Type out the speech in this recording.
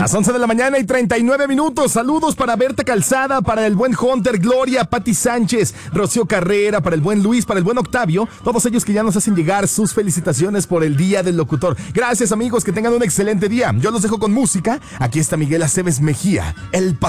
Las 11 de la mañana y 39 minutos. Saludos para Berta Calzada, para el buen Hunter, Gloria, Pati Sánchez, Rocío Carrera, para el buen Luis, para el buen Octavio. Todos ellos que ya nos hacen llegar sus felicitaciones por el Día del Locutor. Gracias, amigos, que tengan un excelente día. Yo los dejo con música. Aquí está Miguel Aceves Mejía, el